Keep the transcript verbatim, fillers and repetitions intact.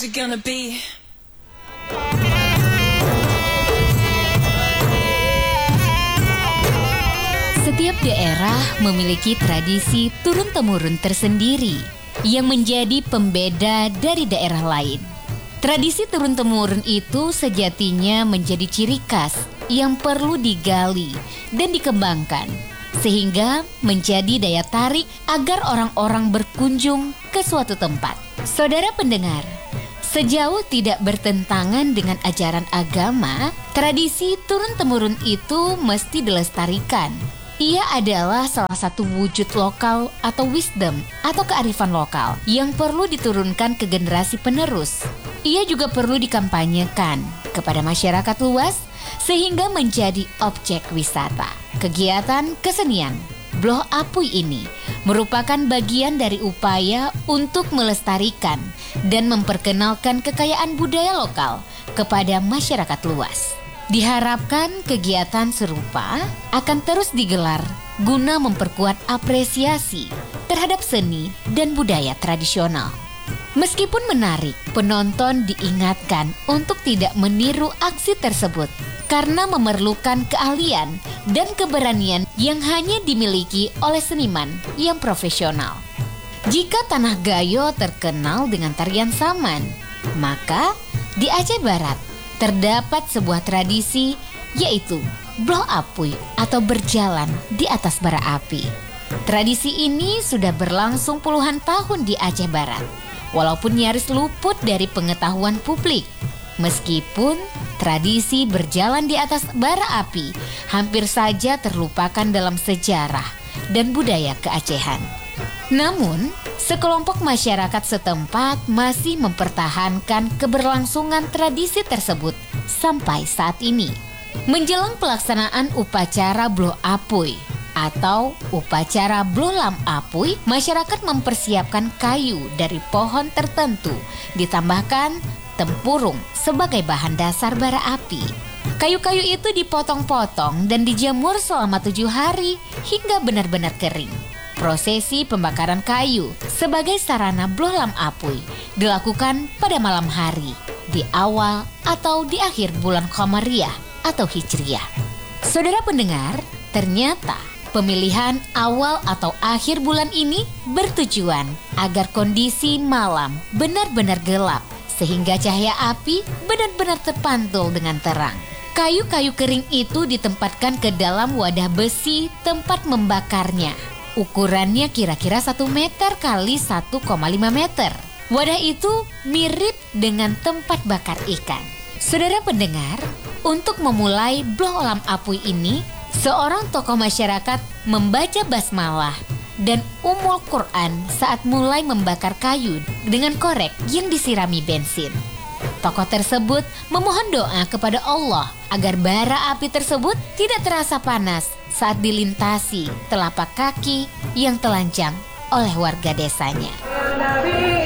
it gonna be? Setiap daerah memiliki tradisi turun-temurun tersendiri yang menjadi pembeda dari daerah lain. Tradisi turun-temurun itu sejatinya menjadi ciri khas yang perlu digali dan dikembangkan, sehingga menjadi daya tarik agar orang-orang berkunjung ke suatu tempat. Saudara pendengar, sejauh tidak bertentangan dengan ajaran agama, tradisi turun-temurun itu mesti dilestarikan. Ia adalah salah satu wujud lokal atau wisdom atau kearifan lokal yang perlu diturunkan ke generasi penerus. Ia juga perlu dikampanyekan kepada masyarakat luas sehingga menjadi objek wisata. Kegiatan kesenian Bloh Apui ini merupakan bagian dari upaya untuk melestarikan dan memperkenalkan kekayaan budaya lokal kepada masyarakat luas. Diharapkan kegiatan serupa akan terus digelar guna memperkuat apresiasi terhadap seni dan budaya tradisional. Meskipun menarik, penonton diingatkan untuk tidak meniru aksi tersebut karena memerlukan keahlian dan keberanian yang hanya dimiliki oleh seniman yang profesional. Jika Tanah Gayo terkenal dengan tarian saman, maka di Aceh Barat terdapat sebuah tradisi, yaitu Bloh Apui atau berjalan di atas bara api. Tradisi ini sudah berlangsung puluhan tahun di Aceh Barat, walaupun nyaris luput dari pengetahuan publik. Meskipun tradisi berjalan di atas bara api hampir saja terlupakan dalam sejarah dan budaya keacehan. Namun, sekelompok masyarakat setempat masih mempertahankan keberlangsungan tradisi tersebut sampai saat ini. Menjelang pelaksanaan upacara Bloh Apui atau upacara Bloh Lam Apui, masyarakat mempersiapkan kayu dari pohon tertentu, ditambahkan tempurung sebagai bahan dasar bara api. Kayu-kayu itu dipotong-potong dan dijemur selama tujuh hari hingga benar-benar kering. Prosesi pembakaran kayu sebagai sarana Bloh Lam Apui dilakukan pada malam hari, di awal atau di akhir bulan Qamariyah atau Hijriyah. Saudara pendengar, ternyata pemilihan awal atau akhir bulan ini bertujuan agar kondisi malam benar-benar gelap, sehingga cahaya api benar-benar terpantul dengan terang. Kayu-kayu kering itu ditempatkan ke dalam wadah besi tempat membakarnya. Ukurannya kira-kira satu meter kali satu koma lima meter. Wadah itu mirip dengan tempat bakar ikan. Saudara pendengar, untuk memulai Bloh Lam Apui ini, seorang tokoh masyarakat membaca basmalah dan Ummul Quran saat mulai membakar kayu dengan korek yang disirami bensin. Tokoh tersebut memohon doa kepada Allah agar bara api tersebut tidak terasa panas saat dilintasi telapak kaki yang telanjang oleh warga desanya.